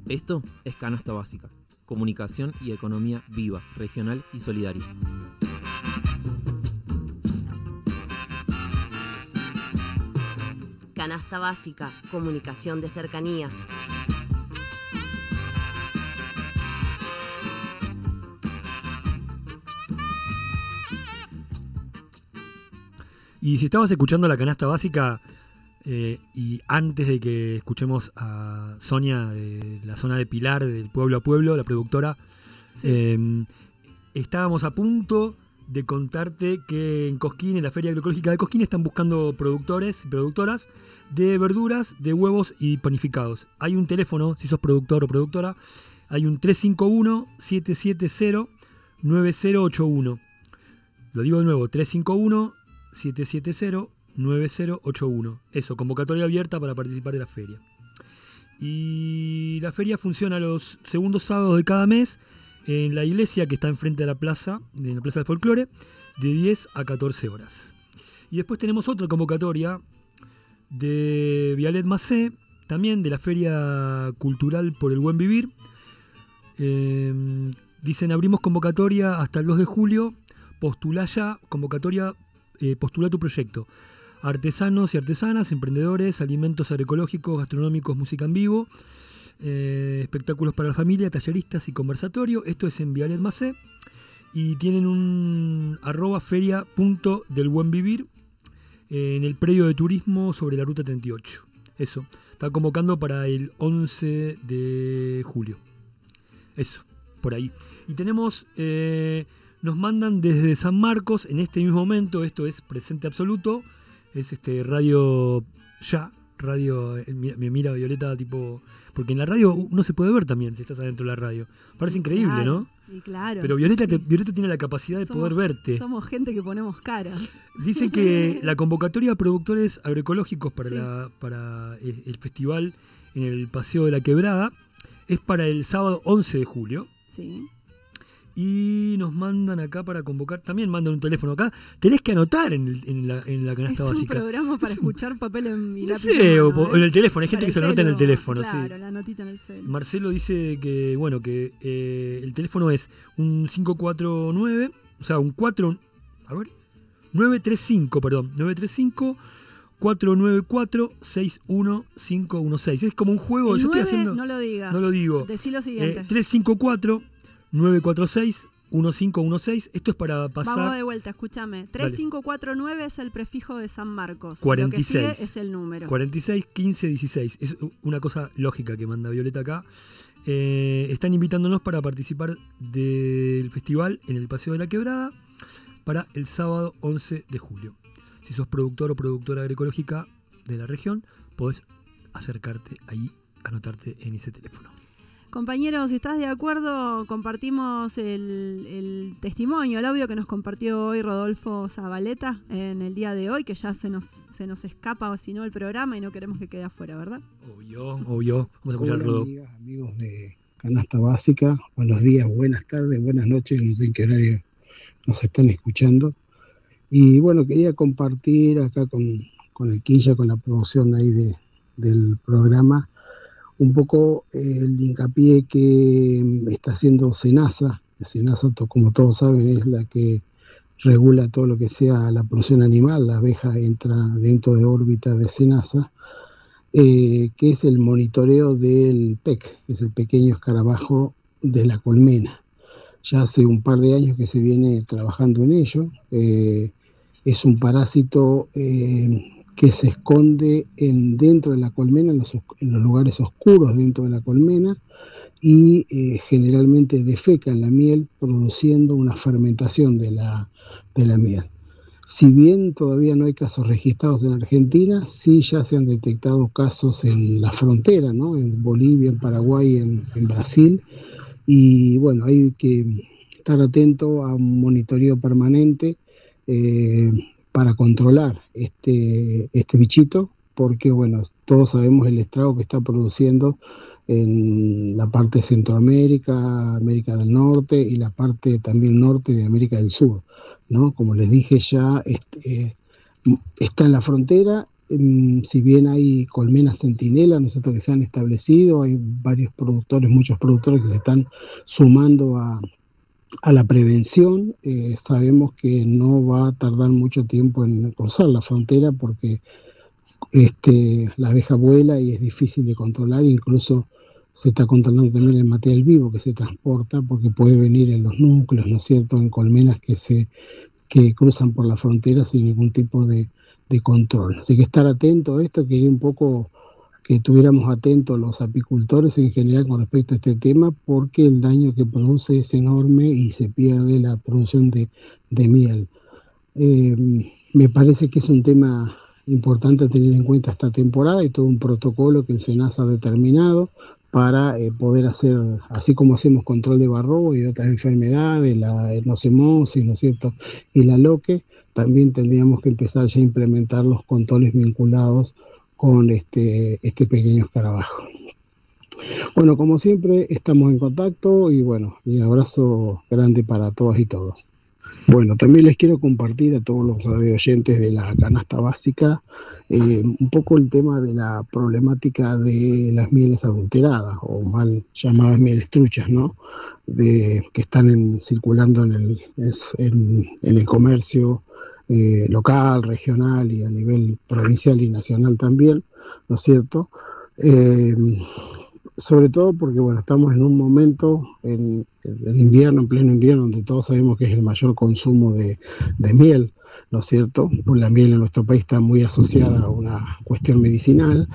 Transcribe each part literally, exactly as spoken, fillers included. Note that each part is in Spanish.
Esto es Canasta Básica, comunicación y economía viva, regional y solidaria. Canasta Básica, comunicación de cercanía. Y si estabas escuchando la Canasta Básica eh, y antes de que escuchemos a Sonia de la zona de Pilar, del Pueblo a Pueblo, la productora, sí. eh, estábamos a punto de contarte que en Cosquín, en la Feria Agroecológica de Cosquín, están buscando productores y productoras de verduras, de huevos y panificados. Hay un teléfono, si sos productor o productora, hay un tres cinco uno, siete siete cero, nueve cero ocho uno. Lo digo de nuevo, tres cinco uno, siete siete cero, nueve cero ocho uno. Eso, convocatoria abierta para participar de la feria. Y la feria funciona los segundos sábados de cada mes en la iglesia que está enfrente de la plaza, de la Plaza del Folclore, de diez a catorce horas. Y después tenemos otra convocatoria de Vialet Macé, también de la Feria Cultural por el Buen Vivir. Eh, dicen, abrimos convocatoria hasta el dos de julio, postulá ya, convocatoria, eh, postulá tu proyecto. Artesanos y artesanas, emprendedores, alimentos agroecológicos, gastronómicos, música en vivo, eh, espectáculos para la familia, talleristas y conversatorio. Esto es en Vialet Macé. Y tienen un arroba feria punto del buen vivir eh, en el predio de turismo sobre la ruta treinta y ocho. Eso, está convocando para el once de julio. Eso, por ahí. Y tenemos, eh, nos mandan desde San Marcos en este mismo momento, esto es presente absoluto, es este Radio Ya, radio, me mira Violeta tipo, porque en la radio uno se puede ver también si estás adentro de la radio. Parece y increíble, claro, ¿no? Y claro. Pero Violeta, sí, sí. Te, Violeta tiene la capacidad de somos, poder verte. Somos gente que ponemos caras. Dicen que la convocatoria de productores agroecológicos para, sí. la, para el, el festival en el Paseo de la Quebrada es para el sábado once de julio. Sí. Y nos mandan acá para convocar, también mandan un teléfono acá. Tenés que anotar en, el, en, la, en la canasta es básica. Es un programa para es escuchar un... papel en mi no lápiz. sé, o, mano, o en el teléfono. Hay gente que se anota en el teléfono. Claro, sí. la notita en el celu. Marcelo dice que, bueno, que eh, el teléfono es un cinco cuatro nueve, o sea, un cuatro, a ver, nueve tres cinco, perdón, nueve tres cinco, cuatro nueve cuatro, seis uno cinco uno seis. Es como un juego, el yo nueve, estoy haciendo... no lo digas. No lo digo. Decí lo siguiente. Eh, tres cinco cuatro, nueve cuatro seis, uno cinco uno seis. Esto es para pasar... Vamos de vuelta, escúchame. tres cinco cuatro nueve es el prefijo de San Marcos. cuarenta y seis. Lo que sigue es el número. cuarenta y seis, quince, dieciséis. Es una cosa lógica que manda Violeta acá. Eh, están invitándonos para participar del festival en el Paseo de la Quebrada para el sábado once de julio. Si sos productor o productora agroecológica de la región, podés acercarte ahí, anotarte en ese teléfono. Compañeros, si estás de acuerdo, compartimos el, el testimonio, el audio que nos compartió hoy Rodolfo Zabaleta en el día de hoy, que ya se nos se nos escapa, si no, el programa y no queremos que quede afuera, ¿verdad? Obvio, obvio. Vamos a escuchar Hola, a Rodo. Amigas, amigos de Canasta Básica, buenos días, buenas tardes, buenas noches, no sé en qué horario nos están escuchando. Y bueno, quería compartir acá con, con el Quilla, con la producción ahí de, del programa, un poco eh, el hincapié que está haciendo SENASA. SENASA, como todos saben, es la que regula todo lo que sea la producción animal. La abeja entra dentro de órbita de SENASA, eh, que es el monitoreo del P E C, que es el pequeño escarabajo de la colmena. Ya hace un par de años que se viene trabajando en ello. Eh, es un parásito... Eh, que se esconde en, dentro de la colmena, en los, en los lugares oscuros dentro de la colmena, y eh, generalmente defeca en la miel, produciendo una fermentación de la, de la miel. Si bien todavía no hay casos registrados en Argentina, sí ya se han detectado casos en la frontera, ¿no? En Bolivia, en Paraguay, en, en Brasil, y bueno, hay que estar atento a un monitoreo permanente, eh, para controlar este, este bichito, porque bueno, todos sabemos el estrago que está produciendo en la parte de Centroamérica, América del Norte y la parte también norte de América del Sur, ¿no? Como les dije ya, este, eh, está en la frontera eh, si bien hay colmenas centinela, ¿no es cierto?, que se han establecido, hay varios productores, muchos productores que se están sumando a, a la prevención. Eh, sabemos que no va a tardar mucho tiempo en cruzar la frontera porque este, la abeja vuela y es difícil de controlar, incluso se está controlando también el material vivo que se transporta porque puede venir en los núcleos, ¿no es cierto?, en colmenas que se que cruzan por la frontera sin ningún tipo de, de control. Así que estar atento a esto, quería un poco que tuviéramos atentos los apicultores en general con respecto a este tema, porque el daño que produce es enorme y se pierde la producción de, de miel. Eh, me parece que es un tema importante tener en cuenta esta temporada y todo un protocolo que el SENASA ha determinado para eh, poder hacer, así como hacemos control de barrobo y de otras enfermedades, la etnocemosis, ¿no es cierto?, y la loque, también tendríamos que empezar ya a implementar los controles vinculados con este, este pequeño escarabajo. Bueno, como siempre, estamos en contacto y bueno, un abrazo grande para todas y todos. Bueno, también les quiero compartir a todos los radio oyentes de la canasta básica eh, un poco el tema de la problemática de las mieles adulteradas o mal llamadas mieles truchas, ¿no? De, que están en, circulando en el, en, en el comercio eh, local, regional y a nivel provincial y nacional también, ¿no es cierto? Eh, sobre todo porque bueno, estamos en un momento en, en invierno, en pleno invierno, donde todos sabemos que es el mayor consumo de, de miel, ¿no es cierto? Pues la miel en nuestro país está muy asociada a una cuestión medicinal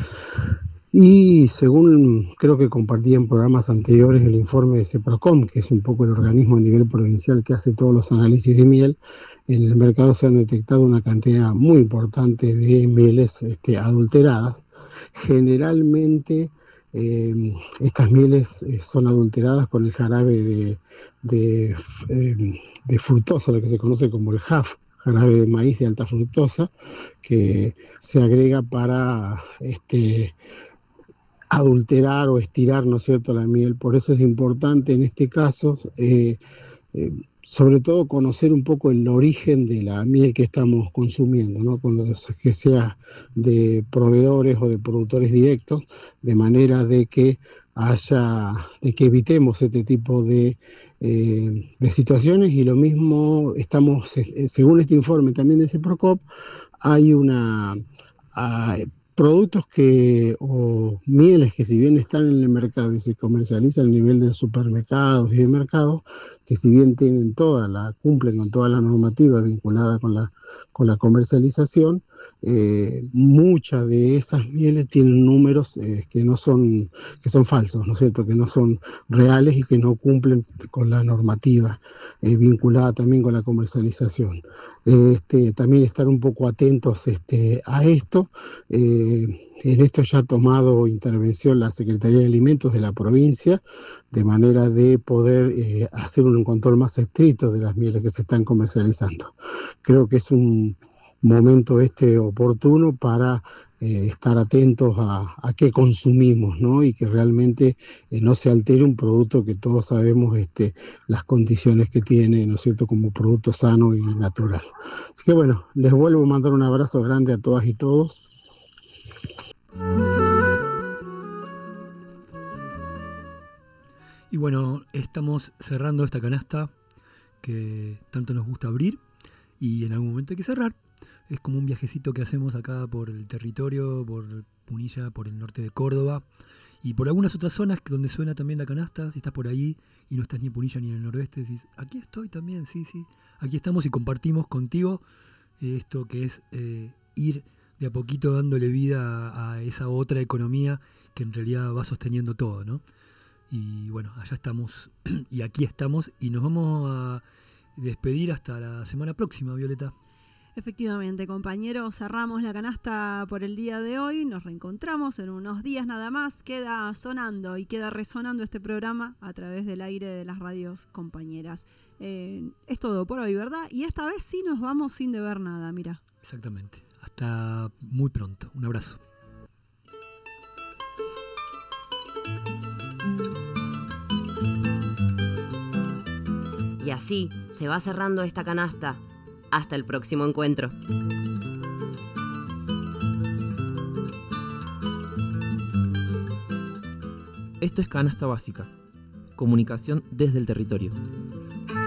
y según creo que compartí en programas anteriores el informe de CEPROCOM, que es un poco el organismo a nivel provincial que hace todos los análisis de miel, en el mercado se han detectado una cantidad muy importante de mieles este, adulteradas. Generalmente Eh, estas mieles eh, son adulteradas con el jarabe de, de, eh, de fructosa, lo que se conoce como el J A F, jarabe de maíz de alta fructosa, que se agrega para este, adulterar o estirar, ¿no es cierto?, la miel. Por eso es importante en este caso, eh, eh, sobre todo conocer un poco el origen de la miel que estamos consumiendo, ¿no?, que sea de proveedores o de productores directos, de manera de que haya, de que evitemos este tipo de, eh, de situaciones. Y lo mismo estamos, eh, según este informe también de CEPROCOM, hay una hay productos que, o mieles que si bien están en el mercado y se comercializan a nivel de supermercados y de mercados, que si bien tienen toda la, cumplen con toda la normativa vinculada con la, con la comercialización, eh, muchas de esas mieles tienen números eh, que no son, que son falsos, ¿no es cierto?, que no son reales y que no cumplen con la normativa eh, vinculada también con la comercialización. Este, también estar un poco atentos este, a esto. Eh, en esto ya ha tomado intervención la Secretaría de Alimentos de la provincia, de manera de poder eh, hacer un control más estricto de las mieles que se están comercializando. Creo que es un momento este oportuno para eh, estar atentos a, a qué consumimos, ¿no?, y que realmente eh, no se altere un producto que todos sabemos este, las condiciones que tiene, ¿no es cierto?, como producto sano y natural. Así que bueno, les vuelvo a mandar un abrazo grande a todas y todos. Y bueno, estamos cerrando esta canasta que tanto nos gusta abrir y en algún momento hay que cerrar. Es como un viajecito que hacemos acá por el territorio, por Punilla, por el norte de Córdoba y por algunas otras zonas donde suena también la canasta. Si estás por ahí y no estás ni en Punilla ni en el noroeste, decís, aquí estoy también, sí, sí. Aquí estamos y compartimos contigo esto que es eh, ir de a poquito dándole vida a, a esa otra economía que en realidad va sosteniendo todo, ¿no? Y bueno, allá estamos y aquí estamos y nos vamos a despedir hasta la semana próxima, Violeta. Efectivamente, compañeros, cerramos la canasta por el día de hoy. Nos reencontramos en unos días nada más. Queda sonando y queda resonando este programa a través del aire de las radios compañeras. Eh, es todo por hoy, ¿verdad? Y esta vez sí nos vamos sin deber nada, mira. Exactamente. Hasta muy pronto. Un abrazo. Y así se va cerrando esta canasta. Hasta el próximo encuentro. Esto es Canasta Básica, comunicación desde el territorio.